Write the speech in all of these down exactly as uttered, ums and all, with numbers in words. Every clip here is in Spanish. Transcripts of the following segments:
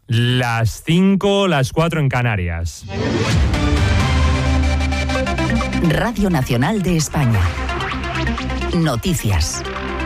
Las cinco, las cuatro en Canarias. Radio Nacional de España. Noticias.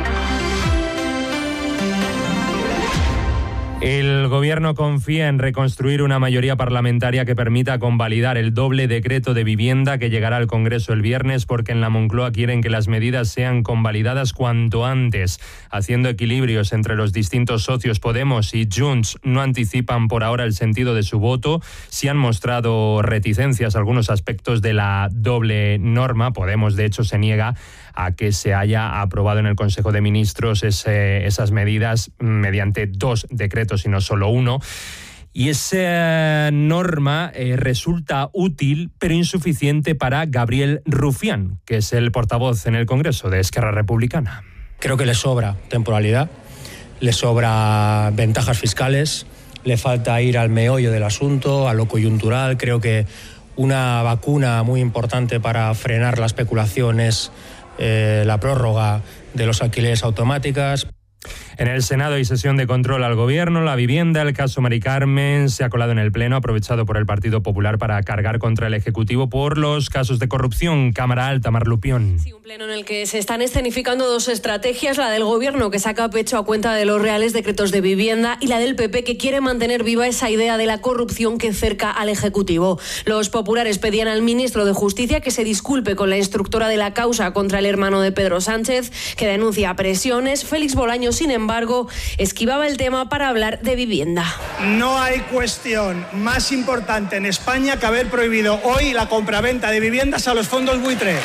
El Gobierno confía en reconstruir una mayoría parlamentaria que permita convalidar el doble decreto de vivienda que llegará al Congreso el viernes, porque en la Moncloa quieren que las medidas sean convalidadas cuanto antes. Haciendo equilibrios entre los distintos socios, Podemos y Junts no anticipan por ahora el sentido de su voto. Sí han mostrado reticencias a algunos aspectos de la doble norma. Podemos, de hecho, se niega a que se haya aprobado en el Consejo de Ministros ese, esas medidas mediante dos decretos y no solo uno. Y esa norma eh, resulta útil pero insuficiente para Gabriel Rufián, que es el portavoz en el Congreso de Esquerra Republicana. Creo que le sobra temporalidad, le sobra ventajas fiscales, le falta ir al meollo del asunto, a lo coyuntural. Creo que una vacuna muy importante para frenar la especulación es eh, la prórroga de los alquileres automáticas. En el Senado hay sesión de control al Gobierno. La vivienda, el caso Mari Carmen, se ha colado en el Pleno, aprovechado por el Partido Popular para cargar contra el Ejecutivo por los casos de corrupción. Cámara Alta, Mar Lupión. Sí, un pleno en el que se están escenificando dos estrategias, la del Gobierno, que saca pecho a cuenta de los reales decretos de vivienda, y la del P P, que quiere mantener viva esa idea de la corrupción que cerca al Ejecutivo. Los populares pedían al ministro de Justicia que se disculpe con la instructora de la causa contra el hermano de Pedro Sánchez, que denuncia presiones. Félix Bolaños, sin embargo, embargo, esquivaba el tema para hablar de vivienda. No hay cuestión más importante en España que haber prohibido hoy la compraventa de viviendas a los fondos buitre.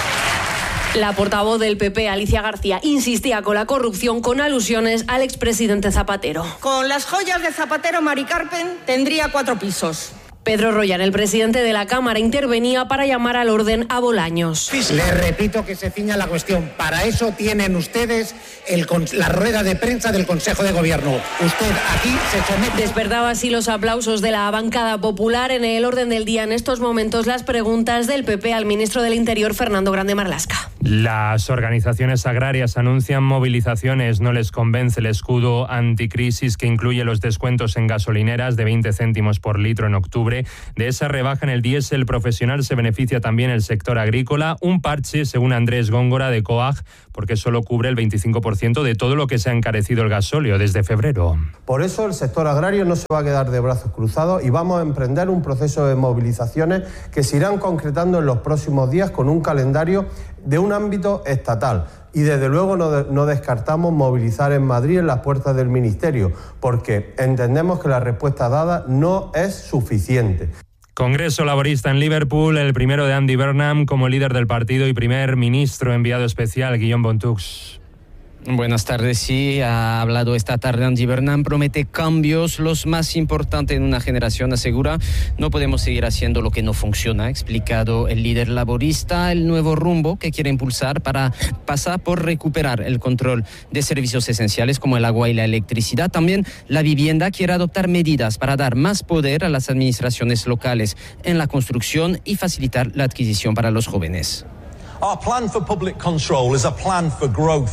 La portavoz del P P, Alicia García, insistía con la corrupción con alusiones al expresidente Zapatero. Con las joyas de Zapatero, Mari Carmen tendría cuatro pisos. Pedro Royan, el presidente de la Cámara, intervenía para llamar al orden a Bolaños. Les repito que se ciña la cuestión. Para eso tienen ustedes el, la rueda de prensa del Consejo de Gobierno. Usted aquí se somete. Despertaba así los aplausos de la bancada popular. En el orden del día, en estos momentos, las preguntas del P P al ministro del Interior, Fernando Grande Marlaska. Las organizaciones agrarias anuncian movilizaciones. No les convence el escudo anticrisis que incluye los descuentos en gasolineras de veinte céntimos por litro en octubre. De esa rebaja en el diésel profesional se beneficia también el sector agrícola. Un parche, según Andrés Góngora de COAG, porque solo cubre el veinticinco por ciento de todo lo que se ha encarecido el gasóleo desde febrero. Por eso el sector agrario no se va a quedar de brazos cruzados y vamos a emprender un proceso de movilizaciones que se irán concretando en los próximos días con un calendario de un ámbito estatal. Y desde luego no, de, no descartamos movilizar en Madrid en las puertas del Ministerio, porque entendemos que la respuesta dada no es suficiente. Congreso Laborista en Liverpool, el primero de Andy Burnham como líder del partido y primer ministro enviado especial, Guillaume Bontux. Buenas tardes. Sí, ha hablado esta tarde Andy Burnham, promete cambios, los más importantes en una generación, asegura. No podemos seguir haciendo lo que no funciona, ha explicado el líder laborista, el nuevo rumbo que quiere impulsar para pasar por recuperar el control de servicios esenciales como el agua y la electricidad. También la vivienda, quiere adoptar medidas para dar más poder a las administraciones locales en la construcción y facilitar la adquisición para los jóvenes. Our plan for public control is a plan for growth.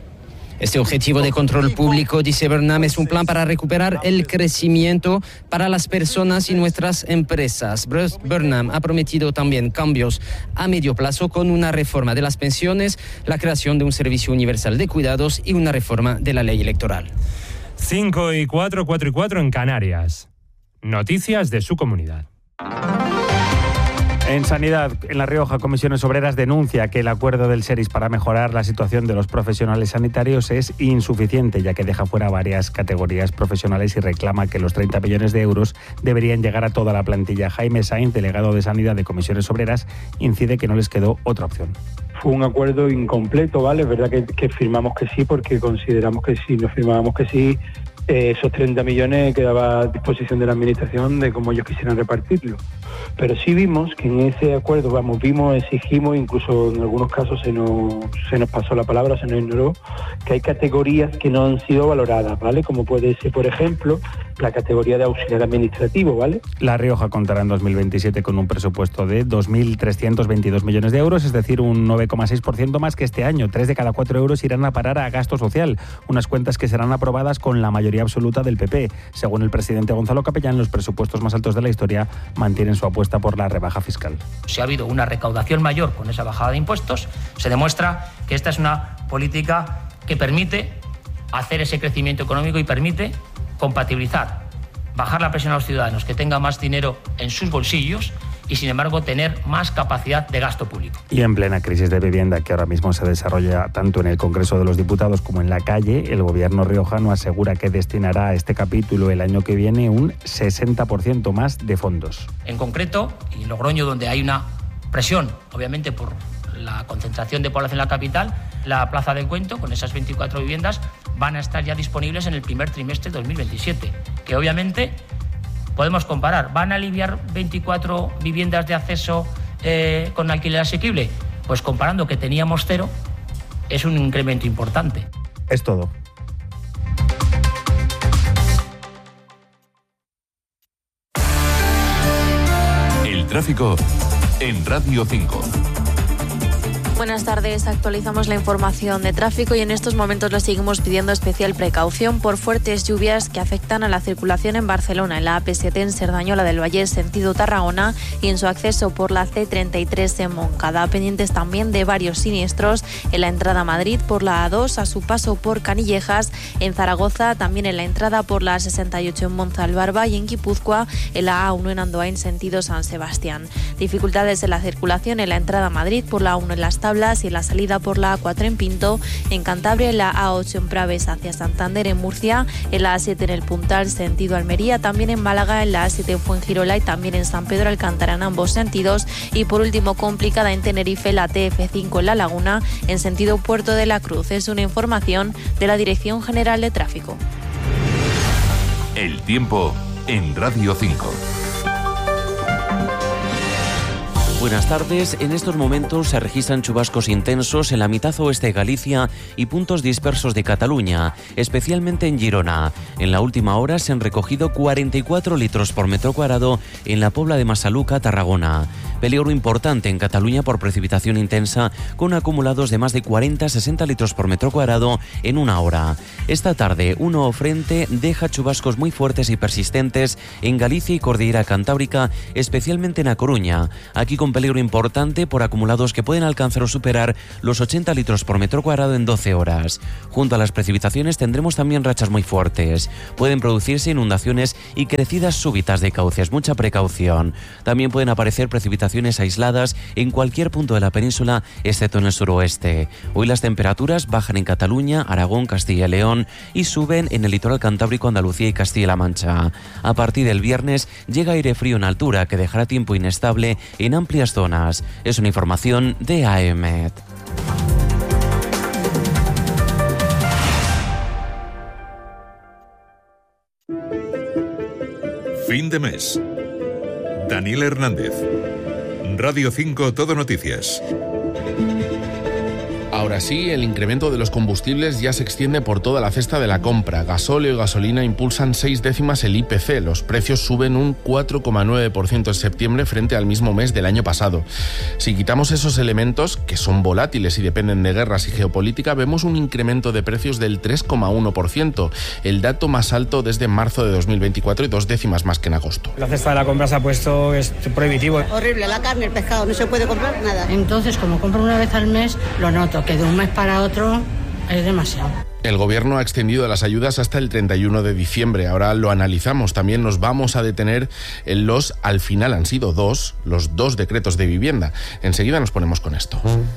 Este objetivo de control público, dice Burnham, es un plan para recuperar el crecimiento para las personas y nuestras empresas. Burnham ha prometido también cambios a medio plazo con una reforma de las pensiones, la creación de un servicio universal de cuidados y una reforma de la ley electoral. cinco y cuatro, cuatro y cuatro en Canarias. Noticias de su comunidad. En Sanidad, en La Rioja, Comisiones Obreras denuncia que el acuerdo del SERIS para mejorar la situación de los profesionales sanitarios es insuficiente, ya que deja fuera varias categorías profesionales y reclama que los treinta millones de euros deberían llegar a toda la plantilla. Jaime Sainz, delegado de Sanidad de Comisiones Obreras, incide que no les quedó otra opción. Fue un acuerdo incompleto, ¿vale? Es verdad que, que firmamos que sí, porque consideramos que si no firmábamos que sí, eh, esos treinta millones quedaba a disposición de la Administración de cómo ellos quisieran repartirlo. Pero sí vimos que en ese acuerdo, vamos, vimos, exigimos, incluso en algunos casos se nos, se nos pasó la palabra, se nos ignoró, que hay categorías que no han sido valoradas, ¿vale? Como puede ser, por ejemplo, la categoría de auxiliar administrativo, ¿vale? La Rioja contará en dos mil veintisiete con un presupuesto de dos mil trescientos veintidós millones de euros, es decir, un nueve coma seis por ciento más que este año. Tres de cada cuatro euros irán a parar a gasto social, unas cuentas que serán aprobadas con la mayoría mayoría absoluta del P P. Según el presidente Gonzalo Capellán, los presupuestos más altos de la historia mantienen su apuesta por la rebaja fiscal. Si ha habido una recaudación mayor con esa bajada de impuestos, se demuestra que esta es una política que permite hacer ese crecimiento económico y permite compatibilizar, bajar la presión a los ciudadanos, que tengan más dinero en sus bolsillos y, sin embargo, tener más capacidad de gasto público. Y en plena crisis de vivienda que ahora mismo se desarrolla tanto en el Congreso de los Diputados como en la calle, el gobierno riojano asegura que destinará a este capítulo el año que viene un sesenta por ciento más de fondos. En concreto, en Logroño, donde hay una presión, obviamente por la concentración de población en la capital, la Plaza del Cuento, con esas veinticuatro viviendas, van a estar ya disponibles en el primer trimestre de dos mil veintisiete, que obviamente podemos comparar. ¿Van a aliviar veinticuatro viviendas de acceso eh, con alquiler asequible? Pues comparando que teníamos cero, es un incremento importante. Es todo. El tráfico en Radio cinco. Buenas tardes, actualizamos la información de tráfico y en estos momentos le seguimos pidiendo especial precaución por fuertes lluvias que afectan a la circulación en Barcelona, en la A P siete en Cerdañola del Vallès, sentido Tarragona, y en su acceso por la C treinta y tres en Moncada. Pendientes también de varios siniestros en la entrada a Madrid por la A dos, a su paso por Canillejas, en Zaragoza, también en la entrada por la A sesenta y ocho en Monzalbarba y en Guipúzcoa, en la A uno en Andoain, sentido San Sebastián. Dificultades en la circulación en la entrada a Madrid por la A uno en Las Tablas y en la salida por la A cuatro en Pinto, en Cantabria en la A ocho en Praves hacia Santander, en Murcia, en la A siete en el Puntal sentido Almería, también en Málaga en la A siete en Fuengirola y también en San Pedro Alcántara en ambos sentidos, y por último complicada en Tenerife la T F cinco en La Laguna en sentido Puerto de la Cruz. Es una información de la Dirección General de Tráfico. El tiempo en Radio cinco. Buenas tardes. En estos momentos se registran chubascos intensos en la mitad oeste de Galicia y puntos dispersos de Cataluña, especialmente en Girona. En la última hora se han recogido cuarenta y cuatro litros por metro cuadrado en la Pobla de Masaluca, Tarragona. Peligro importante en Cataluña por precipitación intensa, con acumulados de más de cuarenta a sesenta litros por metro cuadrado en una hora. Esta tarde, un nuevo frente deja chubascos muy fuertes y persistentes en Galicia y Cordillera Cantábrica, especialmente en A Coruña. Aquí con peligro importante por acumulados que pueden alcanzar o superar los ochenta litros por metro cuadrado en doce horas. Junto a las precipitaciones tendremos también rachas muy fuertes. Pueden producirse inundaciones y crecidas súbitas de cauces. Mucha precaución. También pueden aparecer precipitaciones aisladas en cualquier punto de la península, excepto en el suroeste. Hoy las temperaturas bajan en Cataluña, Aragón, Castilla y León y suben en el litoral cantábrico, Andalucía y Castilla-La Mancha. A partir del viernes llega aire frío en altura que dejará tiempo inestable en amplias zonas. Es una información de A E M E T. Fin de mes. Daniel Hernández. Radio cinco Todo Noticias. Ahora sí, el incremento de los combustibles ya se extiende por toda la cesta de la compra. Gasóleo y gasolina impulsan seis décimas el I P C. Los precios suben un cuatro coma nueve por ciento en septiembre frente al mismo mes del año pasado. Si quitamos esos elementos, que son volátiles y dependen de guerras y geopolítica, vemos un incremento de precios del tres coma uno por ciento, el dato más alto desde marzo de dos mil veinticuatro y dos décimas más que en agosto. La cesta de la compra se ha puesto es prohibitivo. Horrible, la carne, el pescado, no se puede comprar nada. Entonces, como compro una vez al mes, lo noto, que de un mes para otro es demasiado. El gobierno ha extendido las ayudas hasta el treinta y uno de diciembre. Ahora lo analizamos. También nos vamos a detener en los, al final han sido dos, los dos decretos de vivienda. Enseguida nos ponemos con esto.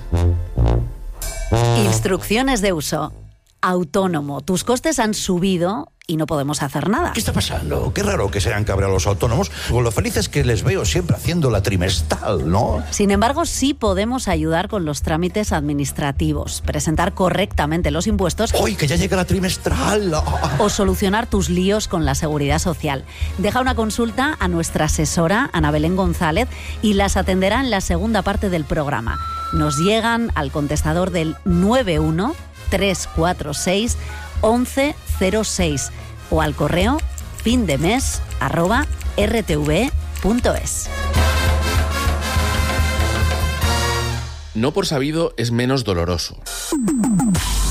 Instrucciones de uso. Autónomo. Tus costes han subido y no podemos hacer nada. ¿Qué está pasando? Qué raro que se hayan cabreado los autónomos con lo felices que les veo siempre haciendo la trimestral, ¿no? Sin embargo, sí podemos ayudar con los trámites administrativos, presentar correctamente los impuestos. ¡Uy, que ya llega la trimestral! O solucionar tus líos con la seguridad social. Deja una consulta a nuestra asesora, Ana Belén González, y las atenderá en la segunda parte del programa. Nos llegan al contestador del nueve uno tres cuatro seis once cero seis o al correo findemes arroba r t v punto es. No por sabido es menos doloroso.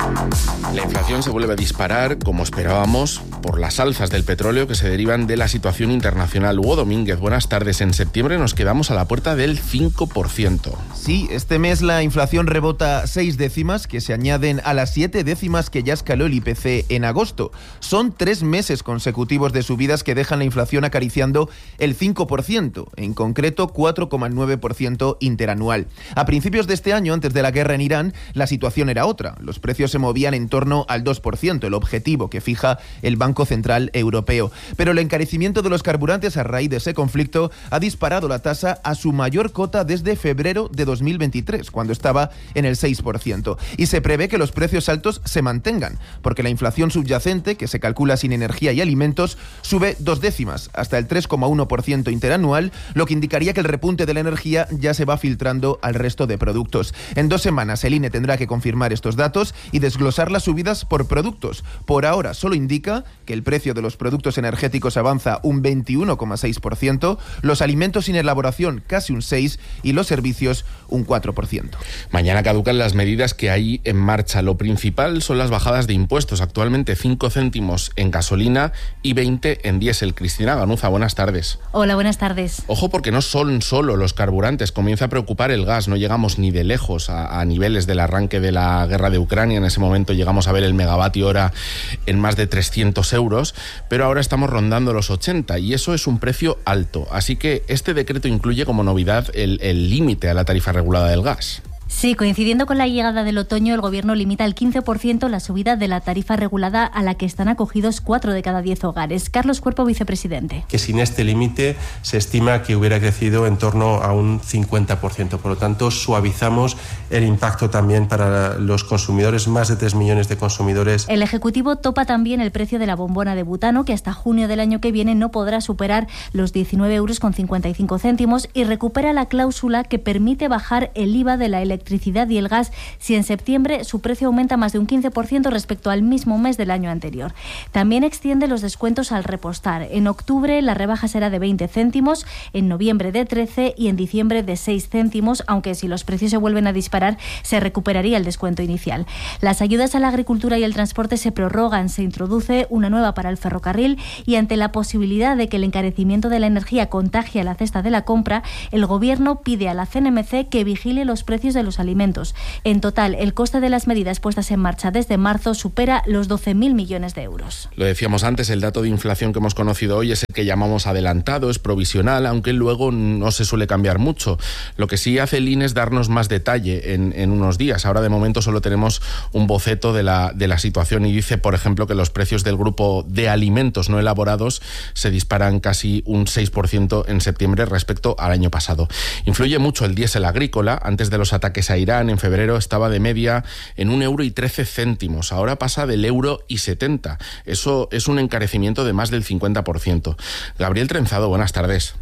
La inflación se vuelve a disparar, como esperábamos, por las alzas del petróleo que se derivan de la situación internacional. Hugo Domínguez, buenas tardes. En septiembre nos quedamos a la puerta del cinco por ciento. Sí, este mes la inflación rebota seis décimas, que se añaden a las siete décimas que ya escaló el I P C en agosto. Son tres meses consecutivos de subidas que dejan la inflación acariciando el cinco por ciento, en concreto cuatro coma nueve por ciento interanual. A principios de este año, antes de la guerra en Irán, la situación era otra. Los precios se movían en torno al dos por ciento, el objetivo que fija el Banco Central Europeo. Pero el encarecimiento de los carburantes a raíz de ese conflicto ha disparado la tasa a su mayor cota desde febrero de dos mil veintitrés, cuando estaba en el seis por ciento. Y se prevé que los precios altos se mantengan, porque la inflación subyacente, que se calcula sin energía y alimentos, sube dos décimas, hasta el tres coma uno por ciento interanual, lo que indicaría que el repunte de la energía ya se va filtrando al resto de productos. En dos semanas el I N E tendrá que confirmar estos datos y desglosar las subidas por productos. Por ahora solo indica que el precio de los productos energéticos avanza un veintiuno coma seis por ciento, los alimentos sin elaboración casi un seis por ciento y los servicios un cuatro por ciento. Mañana caducan las medidas que hay en marcha. Lo principal son las bajadas de impuestos. Actualmente cinco céntimos en gasolina y veinte en diésel. Cristina Ganuza, buenas tardes. Hola, buenas tardes. Ojo, porque no son solo los carburantes. Comienza a preocupar el gas. No llegamos ni de lejos a, a niveles del arranque de la guerra de Ucrania. En ese momento llegamos a ver el megavatio hora en más de trescientos euros, pero ahora estamos rondando los ochenta y eso es un precio alto. Así que este decreto incluye como novedad el límite a la tarifa regulada del gas. Sí, coincidiendo con la llegada del otoño, el Gobierno limita al quince por ciento la subida de la tarifa regulada a la que están acogidos cuatro de cada diez hogares. Carlos Cuerpo, vicepresidente. Que sin este límite se estima que hubiera crecido en torno a un cincuenta por ciento. Por lo tanto, suavizamos el impacto también para los consumidores, más de tres millones de consumidores. El Ejecutivo topa también el precio de la bombona de butano, que hasta junio del año que viene no podrá superar los diecinueve euros con cincuenta y cinco céntimos, y recupera la cláusula que permite bajar el I V A de la electricidad electricidad y el gas si en septiembre su precio aumenta más de un quince por ciento respecto al mismo mes del año anterior. También extiende los descuentos al repostar. En octubre la rebaja será de veinte céntimos, en noviembre de trece y en diciembre de seis céntimos, aunque si los precios se vuelven a disparar se recuperaría el descuento inicial. Las ayudas a la agricultura y el transporte se prorrogan, se introduce una nueva para el ferrocarril y ante la posibilidad de que el encarecimiento de la energía contagie a la cesta de la compra, el Gobierno pide a la C N M C que vigile los precios de los alimentos. En total, el coste de las medidas puestas en marcha desde marzo supera los doce mil millones de euros. Lo decíamos antes, el dato de inflación que hemos conocido hoy es el que llamamos adelantado, es provisional, aunque luego no se suele cambiar mucho. Lo que sí hace el I N E es darnos más detalle en, en unos días. Ahora de momento solo tenemos un boceto de la, de la situación y dice, por ejemplo, que los precios del grupo de alimentos no elaborados se disparan casi un seis por ciento en septiembre respecto al año pasado. Influye mucho el diésel agrícola. Antes de los ataques a Irán, en febrero estaba de media en un euro y trece céntimos. Ahora pasa del euro y setenta. Eso es un encarecimiento de más del cincuenta por ciento. Gabriel Trenzado, buenas tardes.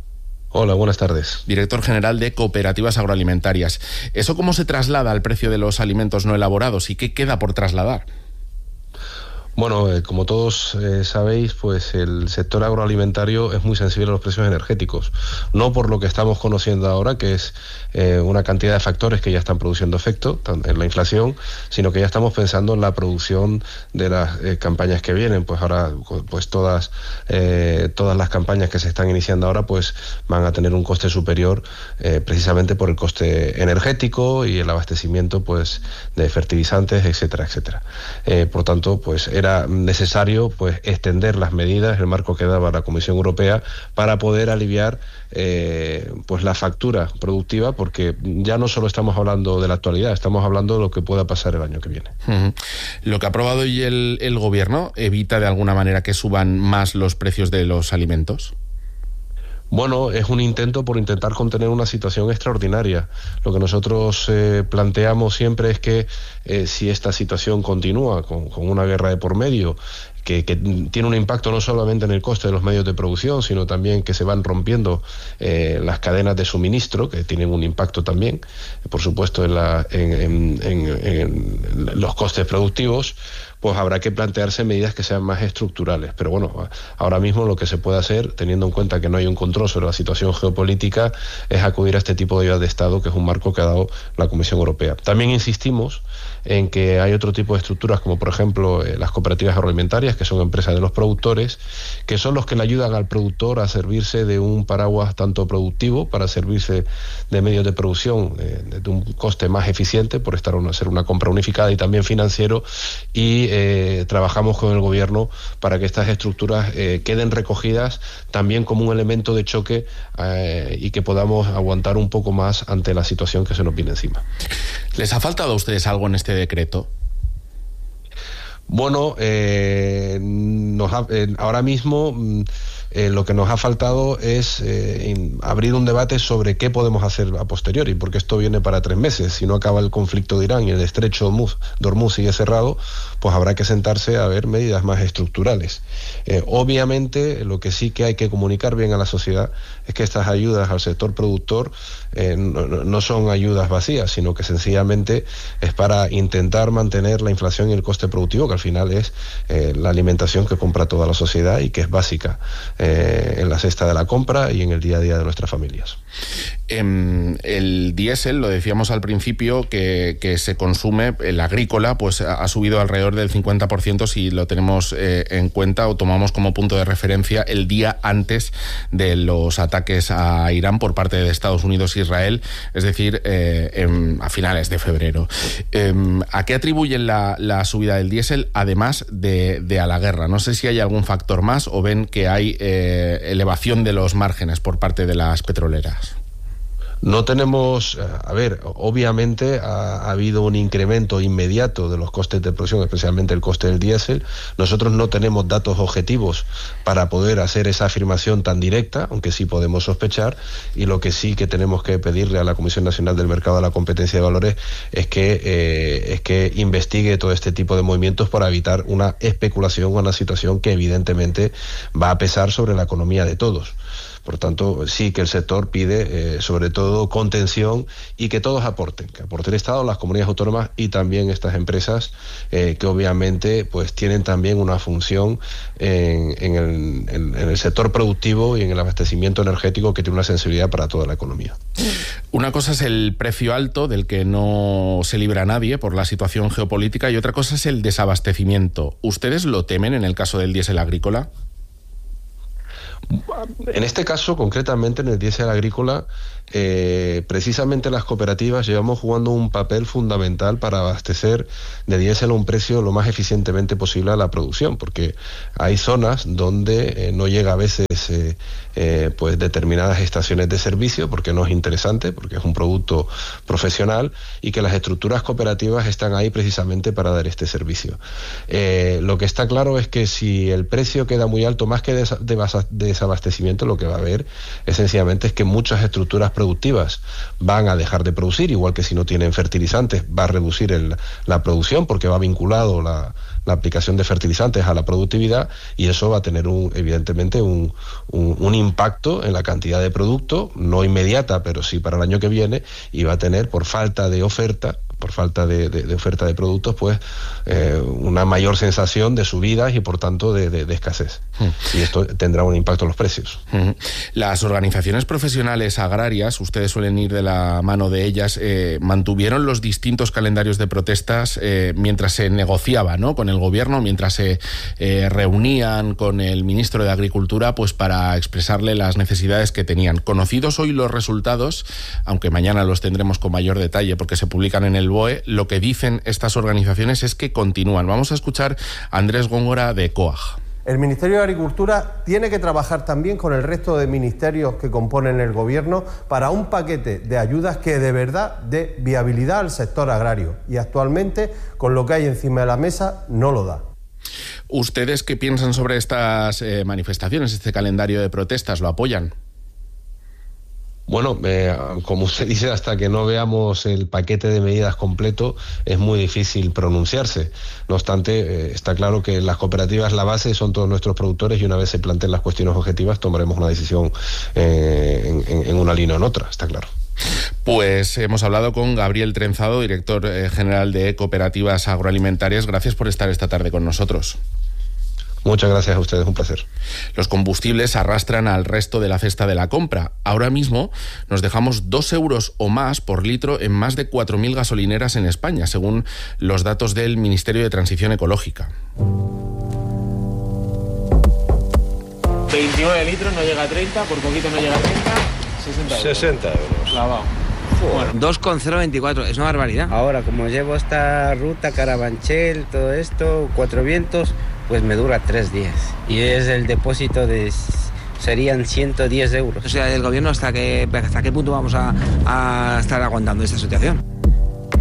Hola, buenas tardes. Director general de Cooperativas Agroalimentarias. ¿Eso cómo se traslada al precio de los alimentos no elaborados y qué queda por trasladar? Bueno, eh, como todos eh, sabéis, pues el sector agroalimentario es muy sensible a los precios energéticos. No por lo que estamos conociendo ahora, que es eh, una cantidad de factores que ya están produciendo efecto en la inflación, sino que ya estamos pensando en la producción de las eh, campañas que vienen. Pues ahora, pues todas eh, todas las campañas que se están iniciando ahora, pues van a tener un coste superior, eh, precisamente por el coste energético y el abastecimiento, pues, de fertilizantes, etcétera, etcétera. Eh, por tanto, pues era necesario pues extender las medidas, el marco que daba la Comisión Europea, para poder aliviar eh, pues la factura productiva, porque ya no solo estamos hablando de la actualidad, estamos hablando de lo que pueda pasar el año que viene. Uh-huh. Lo que ha aprobado hoy el, el Gobierno evita de alguna manera que suban más los precios de los alimentos. Bueno, es un intento por intentar contener una situación extraordinaria. Lo que nosotros eh, planteamos siempre es que eh, si esta situación continúa con, con una guerra de por medio, que, que tiene un impacto no solamente en el coste de los medios de producción, sino también que se van rompiendo eh, las cadenas de suministro, que tienen un impacto también, por supuesto, en, la, en, en, en, en los costes productivos, pues habrá que plantearse medidas que sean más estructurales. Pero bueno, ahora mismo lo que se puede hacer, teniendo en cuenta que no hay un control sobre la situación geopolítica, es acudir a este tipo de ayudas de Estado, que es un marco que ha dado la Comisión Europea. También insistimos en que hay otro tipo de estructuras, como por ejemplo eh, las cooperativas agroalimentarias, que son empresas de los productores, que son los que le ayudan al productor a servirse de un paraguas tanto productivo, para servirse de medios de producción eh, de un coste más eficiente, por estar una, hacer una compra unificada, y también financiero, y eh, trabajamos con el gobierno para que estas estructuras eh, queden recogidas también como un elemento de choque eh, y que podamos aguantar un poco más ante la situación que se nos viene encima. ¿Les ha faltado a ustedes algo en este decreto? Bueno, eh, nos ha, eh, ahora mismo eh, lo que nos ha faltado es eh, abrir un debate sobre qué podemos hacer a posteriori, porque esto viene para tres meses. Si no acaba el conflicto de Irán y el estrecho de Hormuz sigue cerrado, pues habrá que sentarse a ver medidas más estructurales. Eh, obviamente, lo que sí que hay que comunicar bien a la sociedad es que estas ayudas al sector productor eh, no, no son ayudas vacías, sino que sencillamente es para intentar mantener la inflación y el coste productivo, que al final es eh, la alimentación que compra toda la sociedad y que es básica eh, en la cesta de la compra y en el día a día de nuestras familias. Eh, el diésel, lo decíamos al principio, que, que se consume, el agrícola, pues ha subido alrededor del cincuenta por ciento si lo tenemos eh, en cuenta o tomamos como punto de referencia el día antes de los ataques a Irán por parte de Estados Unidos e Israel, es decir, eh, en, a finales de febrero. Eh, ¿A qué atribuyen la, la subida del diésel, además de, de a la guerra? No sé si hay algún factor más o ven que hay eh, elevación de los márgenes por parte de las petroleras. No tenemos, a ver, obviamente ha, ha habido un incremento inmediato de los costes de producción, especialmente el coste del diésel. Nosotros no tenemos datos objetivos para poder hacer esa afirmación tan directa, aunque sí podemos sospechar, y lo que sí que tenemos que pedirle a la Comisión Nacional del Mercado de la Competencia de Valores es que, eh, es que investigue todo este tipo de movimientos para evitar una especulación o una situación que evidentemente va a pesar sobre la economía de todos. Por tanto, sí que el sector pide, eh, sobre todo, contención y que todos aporten, que aporte el Estado, las comunidades autónomas y también estas empresas eh, que obviamente pues tienen también una función en, en, el, en, en el sector productivo y en el abastecimiento energético, que tiene una sensibilidad para toda la economía. Una cosa es el precio alto, del que no se libra nadie por la situación geopolítica, y otra cosa es el desabastecimiento. ¿Ustedes lo temen en el caso del diésel agrícola? En este caso, concretamente en el diésel agrícola, eh, precisamente las cooperativas llevamos jugando un papel fundamental para abastecer de diésel a un precio lo más eficientemente posible a la producción, porque hay zonas donde eh, no llega a veces eh, eh, pues determinadas estaciones de servicio, porque no es interesante, porque es un producto profesional, y que las estructuras cooperativas están ahí precisamente para dar este servicio. Eh, lo que está claro es que si el precio queda muy alto, más que de, de, de desabastecimiento, lo que va a haber esencialmente es que muchas estructuras productivas van a dejar de producir, igual que si no tienen fertilizantes va a reducir el, la producción, porque va vinculado la, la aplicación de fertilizantes a la productividad, y eso va a tener un, evidentemente un, un, un impacto en la cantidad de producto, no inmediata, pero sí para el año que viene, y va a tener, por falta de oferta, por falta de, de, de oferta de productos, pues eh, una mayor sensación de subidas y por tanto de, de, de escasez. Mm. Y esto tendrá un impacto en los precios. Mm. Las organizaciones profesionales agrarias, ustedes suelen ir de la mano de ellas, eh, mantuvieron los distintos calendarios de protestas eh, mientras se negociaba, ¿no?, con el gobierno, mientras se eh, reunían con el ministro de Agricultura, pues para expresarle las necesidades que tenían. Conocidos hoy los resultados, aunque mañana los tendremos con mayor detalle porque se publican en el B O E, lo que dicen estas organizaciones es que continúan. Vamos a escuchar a Andrés Góngora de COAG. El Ministerio de Agricultura tiene que trabajar también con el resto de ministerios que componen el Gobierno para un paquete de ayudas que de verdad dé viabilidad al sector agrario, y actualmente, con lo que hay encima de la mesa, no lo da. ¿Ustedes qué piensan sobre estas eh, manifestaciones, este calendario de protestas? ¿Lo apoyan? Bueno, eh, como usted dice, hasta que no veamos el paquete de medidas completo es muy difícil pronunciarse. No obstante, eh, está claro que las cooperativas, la base son todos nuestros productores, y una vez se planteen las cuestiones objetivas tomaremos una decisión eh, en, en una línea o en otra, está claro. Pues hemos hablado con Gabriel Trenzado, director eh, general de Cooperativas Agroalimentarias. Gracias por estar esta tarde con nosotros. Muchas gracias a ustedes, un placer. Los combustibles arrastran al resto de la cesta de la compra. Ahora mismo nos dejamos dos euros o más por litro en más de cuatro mil gasolineras en España, según los datos del Ministerio de Transición Ecológica. veintinueve litros, no llega a treinta, por poquito no llega a treinta, sesenta euros. sesenta euros. Lavado. Bueno. dos coma cero veinticuatro, es una barbaridad. Ahora, como llevo esta ruta, Carabanchel, todo esto, Cuatro Vientos, pues me dura tres días. Y es el depósito de... serían ciento diez euros. O sea, el gobierno, ¿hasta qué, hasta qué punto vamos a, a estar aguantando esta situación?